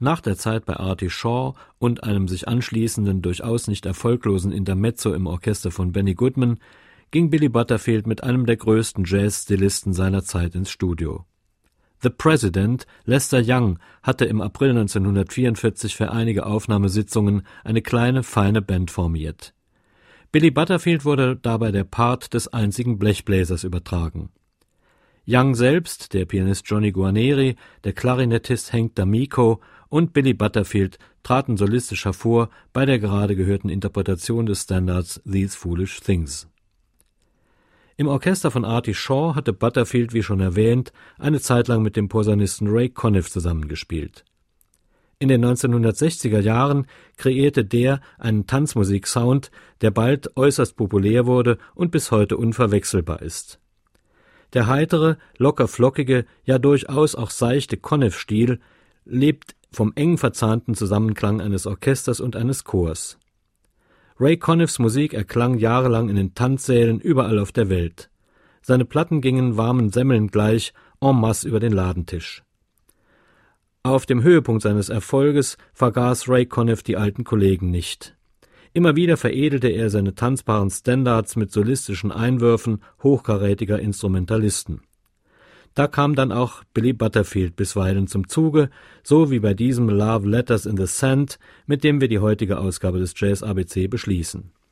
Nach der Zeit bei Artie Shaw und einem sich anschließenden, durchaus nicht erfolglosen Intermezzo im Orchester von Benny Goodman ging Billy Butterfield mit einem der größten Jazz-Stilisten seiner Zeit ins Studio. The President, Lester Young, hatte im April 1944 für einige Aufnahmesitzungen eine kleine, feine Band formiert. Billy Butterfield wurde dabei der Part des einzigen Blechbläsers übertragen. Young selbst, der Pianist Johnny Guarneri, der Klarinettist Hank D'Amico und Billy Butterfield traten solistisch hervor bei der gerade gehörten Interpretation des Standards These Foolish Things. Im Orchester von Artie Shaw hatte Butterfield, wie schon erwähnt, eine Zeit lang mit dem Posaunisten Ray Conniff zusammengespielt. In den 1960er Jahren kreierte der einen Tanzmusik-Sound, der bald äußerst populär wurde und bis heute unverwechselbar ist. Der heitere, locker-flockige, ja durchaus auch seichte Conniff-Stil lebt vom eng verzahnten Zusammenklang eines Orchesters und eines Chors. Ray Conniffs Musik erklang jahrelang in den Tanzsälen überall auf der Welt. Seine Platten gingen warmen Semmeln gleich en masse über den Ladentisch. Auf dem Höhepunkt seines Erfolges vergaß Ray Conniff die alten Kollegen nicht. Immer wieder veredelte er seine tanzbaren Standards mit solistischen Einwürfen hochkarätiger Instrumentalisten. Da kam dann auch Billy Butterfield bisweilen zum Zuge, so wie bei diesem Love Letters in the Sand, mit dem wir die heutige Ausgabe des Jazz ABC beschließen.